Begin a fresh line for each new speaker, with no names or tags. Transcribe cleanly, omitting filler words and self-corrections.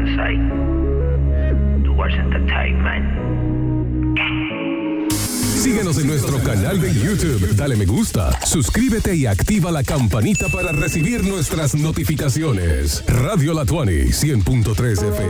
Inside. Towards Entertainment.
Síguenos en nuestro canal de YouTube, dale me gusta, suscríbete y activa la campanita para recibir nuestras notificaciones. Radio La Tuani 100.3 FM.